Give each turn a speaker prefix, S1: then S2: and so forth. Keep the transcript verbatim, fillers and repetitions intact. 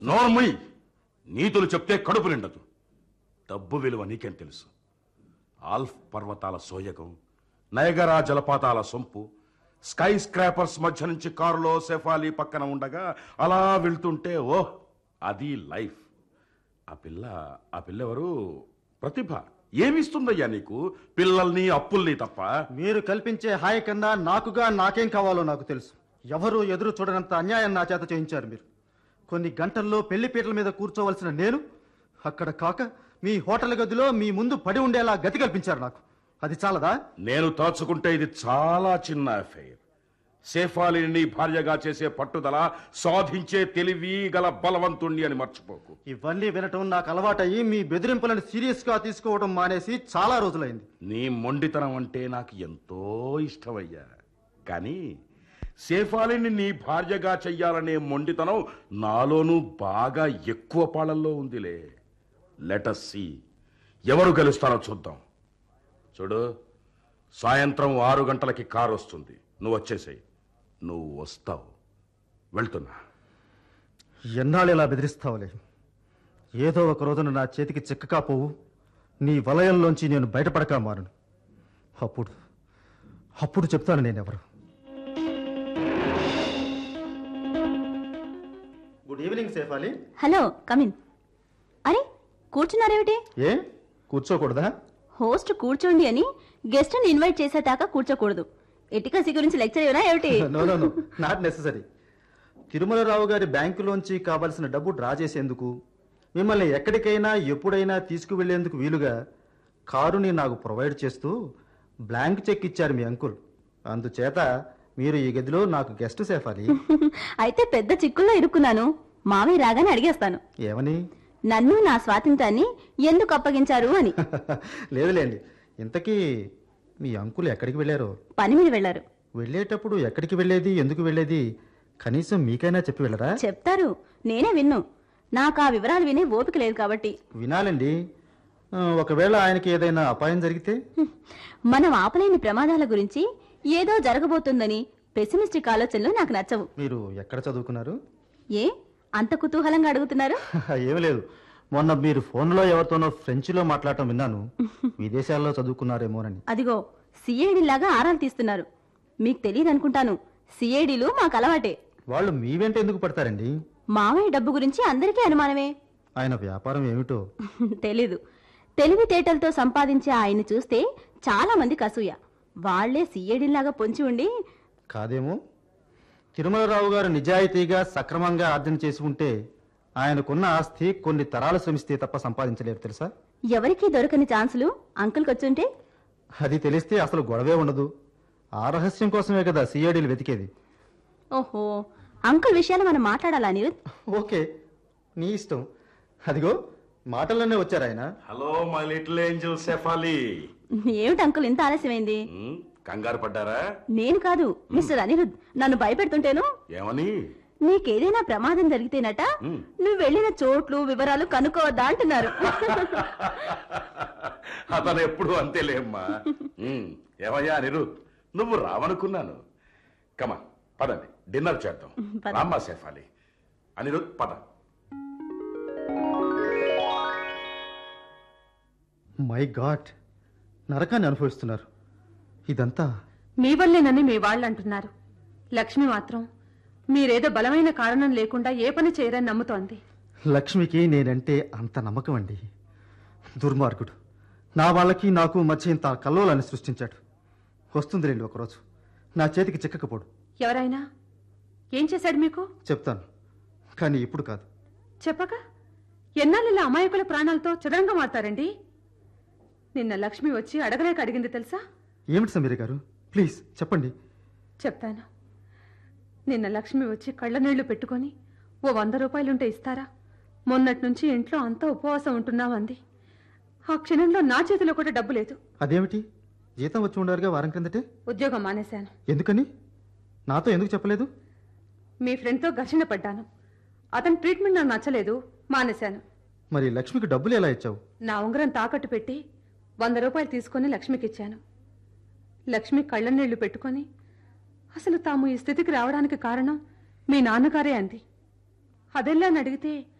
S1: నోర్మయ్, నీతులు చెప్తే కడుపు నిండదు. డబ్బు విలువ నీకేం తెలుసు? ఆల్ఫ్ పర్వతాల సోయగం, నయగరా జలపాతాల సొంపు, స్కై స్క్రాపర్స్ మధ్య నుంచి కారులో సెఫాలి పక్కన ఉండగా అలా వెళ్తుంటే ఓహ్, అది లైఫ్. ఆ పిల్ల ఆ పిల్లెవరు? ప్రతిభ. ఏమిస్తుందయ్యా నీకు? పిల్లల్ని, అప్పుల్ని తప్ప.
S2: మీరు కల్పించే హాయి కన్నా నాకుగా నాకేం కావాలో నాకు తెలుసు. ఎవరు ఎదురు చూడనంత అన్యాయం నా చేత చేయించారు మీరు. కొన్ని గంటల్లో పెళ్లిపీటల మీద కూర్చోవలసిన నేను అక్కడ కాక మీ హోటల్ గదిలో మీ ముందు పడి ఉండేలా గతి కల్పించారు నాకు. అది చాలదా?
S1: నేను తలుచుకుంటే ఇది చాలా చిన్న అఫైర్. సేఫాలిని నీ భార్యగా చేసే పట్టుదల, సాధించే తెలివి గల బలవంతుణ్ణి అని మర్చిపోకు.
S2: ఇవన్నీ వినటం నాకు అలవాటయ్యి మీ బెదిరింపులను సీరియస్ గా తీసుకోవడం మానేసి చాలా రోజులైంది.
S1: నీ మొండితనం అంటే నాకు ఎంతో ఇష్టమయ్యా. కానీ సేఫాలిని నీ భార్యగా చెయ్యాలనే మొండితనం నాలోనూ బాగా ఎక్కువ పాళల్లో ఉందిలే. లెటస్ సీ ఎవరు గెలుస్తారో చూద్దాం. చూడు, సాయంత్రం ఆరు గంటలకి కారు వస్తుంది. నువ్వు వచ్చేసేయి. నువ్వు వస్తావు. వెళ్తున్నా.
S2: ఎన్నాళ్ళు ఇలా బెదిరిస్తావులే. ఏదో ఒక రోజున నా చేతికి చిక్కగా పోవు. నీ వలయంలోంచి నేను బయటపడక మారను. అప్పుడు అప్పుడు చెప్తాను నేనెవరు. Good evening Shefali.
S3: Hello, come in. అరే, కూర్చున్నారేమిటి?
S2: ఏ కూర్చోకూడదా?
S3: హోస్ట్ కూర్చోండి అని గెస్ట్ ని ఇన్వైట్ చేసేదాకా కూర్చోకూడదు. ఎటికసీ గురించి లెక్చర్ ఏమైనా ఏమిటి?
S2: No no no not necessary. Tirumalarao గారి బ్యాంకులోంచి కావలసిన డబ్బు డ్రా చేసేందుకు, మిమ్మల్ని ఎక్కడికైనా ఎప్పుడైనా తీసుకువెళ్లేందుకు వీలుగా కారుని నాకు ప్రొవైడ్ చేస్తూ బ్లాంక్ చెక్ ఇచ్చారు మీ అంకుల్. అందుచేత మీరు ఈ గదిలో నాకు గెస్ట్ సేఫాలి.
S3: అయితే పెద్ద చిక్కుల్లో ఇరుక్కున్నాను. మామయ్య రాగానే అడిగేస్తాను.
S2: ఏమని?
S3: నన్ను నా స్వాతంత్రాన్ని ఎందుకు అప్పగించారు అని.
S2: లేదులేండి. ఇంతకీ మీ అంకుల్ ఎక్కడికి వెళ్ళారు?
S3: పని మీద వెళ్లారు.
S2: వెళ్ళేటప్పుడు ఎక్కడికి వెళ్ళేది, ఎందుకు వెళ్ళేది కనీసం మీకైనా చెప్పి వెళ్ళరా?
S3: చెప్తారు, నేనే విన్ను. నాకు ఆ వివరాలు వినే ఓపిక లేదు కాబట్టి.
S2: వినాలండి. ఒకవేళ ఆయనకి ఏదైనా అపాయం జరిగితే?
S3: మనం ఆపలేని ప్రమాదాల గురించి ఏదో జరగబోతుందని పెసిమిస్టిక్ ఆలోచనలు నాకు నచ్చవు.
S2: మీరు ఎక్కడ చదువుకున్నారు?
S3: ఏ అంత కుతూహలంగా అడుగుతున్నారు?
S2: ఏమి లేదు, మొన్న మీరు ఫోన్లో ఎవరితోనో ఫ్రెంచ్లో మాట్లాడటం విన్నాను. విదేశాల్లో చదువుకున్నారేమోనని.
S3: అదిగో సిఐడి లాగా ఆరాలు తీస్తున్నారు. మీకు తెలియదు అనుకుంటాను, సిఐడిలు మాకు అలవాటే.
S2: వాళ్ళు మీ వెంట ఎందుకు పడతారండి? మావయ్య
S3: డబ్బు గురించి అందరికీ అనుమానమే.
S2: ఆయన వ్యాపారం ఏమిటో
S3: తెలీదు. తెలివితేటలతో సంపాదించే ఆయన్ని చూస్తే చాలా మంది కసూయ. వాళ్లే సిఐడిలాగా పొంచి ఉండి.
S2: కాదేమో. తిరుమలరావు గారు నిజాయితీగా సక్రమంగా ఆర్జన చేసి ఉంటే ఆయనకున్న ఆస్తి కొన్ని తరాలు శ్రమిస్తే తప్ప సంపాదించలేరు తెలుసా?
S3: ఎవరికీ దొరకని ఛాన్సులు అంకుల్కి వచ్చుంటే?
S2: అది తెలిస్తే అసలు గొడవే ఉండదు. ఆ రహస్యం కోసమే కదా సిఐడీలు వెతికేది.
S3: ఓహో, అంకుల్ విషయాలు మనం మాట్లాడాలా నీరు?
S2: ఓకే, నీ ఇష్టం. అదిగో మాటల్లోనే వచ్చారు ఆయన.
S1: Hello my little Angel Shefali.
S3: ఏమిటి అంకుల్ ఇంత ఆలస్యమైంది?
S1: కంగారు పడ్డారా?
S3: నేను కాదు, మిస్టర్ అనిరుద్ నన్ను భయపెడుతుంటేను.
S1: ఏమని?
S3: నీకేదైనా ప్రమాదం జరిగితేనట నువ్వు వెళ్ళిన చోట్లు వివరాలు కనుక్కోవద్దా అంటున్నారు.
S1: అతను ఎప్పుడు అంతేలేమ్మా. ఏమయ్యా అనిరుద్, నువ్వు రావనుకున్నాను. కమా పదండి, డిన్నర్ చేద్దాం. రామ్మా సేఫాలి. అనిరుద్ పద.
S2: మై గాడ్, నరకాన్ని అనుభవిస్తున్నారు. ఇదంతా
S4: మీ వల్లేనని మీ వాళ్ళు అంటున్నారు. లక్ష్మి మాత్రం మీరేదో బలమైన కారణం లేకుండా ఏ పని చేయరని నమ్ముతోంది.
S2: లక్ష్మికి నేనంటే అంత నమ్మకం అండి. దుర్మార్గుడు నా వాళ్ళకి నాకు మధ్య ఇంత కల్లోలాన్ని సృష్టించాడు. వస్తుంది రండి ఒకరోజు, నా చేతికి చిక్కకపోడు.
S4: ఎవరైనా ఏం చేశాడు మీకు?
S2: చెప్తాను, కానీ ఇప్పుడు కాదు.
S4: చెప్పక ఎన్నాళ్ళు ఇలా అమాయకుల ప్రాణాలతో చదరంగా మారుతారండి? నిన్న లక్ష్మి వచ్చి అడగలేక అడిగింది తెలుసా?
S2: ఏమిటి సమీర గారు, ప్లీజ్ చెప్పండి.
S4: చెప్తాను. నిన్న లక్ష్మి వచ్చి కళ్ళ నీళ్లు పెట్టుకొని ఓ వంద రూపాయలుంటే ఇస్తారా, మొన్నటి నుంచి ఇంట్లో అంతా ఉపవాసం ఉంటున్నామంది. ఆ క్షణంలో నా చేతిలో కూడా డబ్బు లేదు.
S2: అదేమిటి? జీతం వచ్చి ఉండారుగా వారం క్రిందటే.
S4: ఉద్యోగం మానేశాను.
S2: ఎందుకని? నాతో ఎందుకు చెప్పలేదు?
S4: మీ ఫ్రెండ్తో ఘర్షణ పడ్డాను. అతని ట్రీట్మెంట్ నాకు నచ్చలేదు, మానేశాను.
S2: మరి లక్ష్మికి డబ్బులు ఎలా ఇచ్చావు?
S4: నా ఉంగరం తాకట్టు పెట్టి వంద రూపాయలు తీసుకుని లక్ష్మికి ఇచ్చాను. లక్ష్మి కళ్ళ నీళ్లు పెట్టుకొని అసలు తాము ఈ స్థితికి రావడానికి కారణం మీ నాన్నగారే అంది. అదెల్లా అని అడిగితే